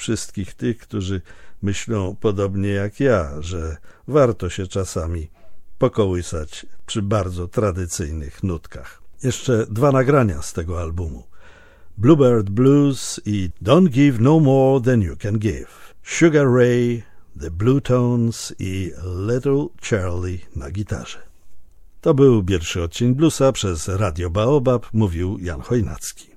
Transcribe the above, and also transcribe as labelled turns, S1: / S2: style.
S1: wszystkich tych, którzy myślą podobnie jak ja, że warto się czasami pokołysać przy bardzo tradycyjnych nutkach. Jeszcze 2 nagrania z tego albumu. Bluebird Blues i Don't Give No More Than You Can Give. Sugar Ray, The Blue Tones i Little Charlie na gitarze. To był pierwszy odcień Bluesa przez Radio Baobab, mówił Jan Chojnacki.